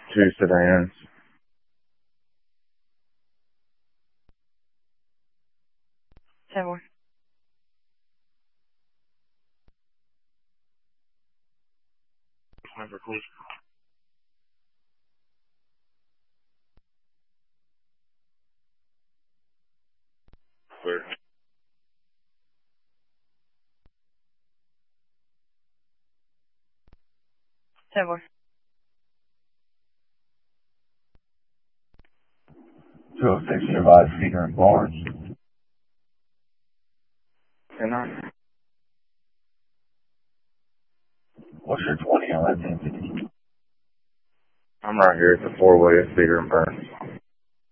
Two sedans. Seven. Clear. Seven. 206 survived Cedar and Barnes. 10-9. What's your 20 on that 1050? I'm right here at the four-way at Cedar and Burns.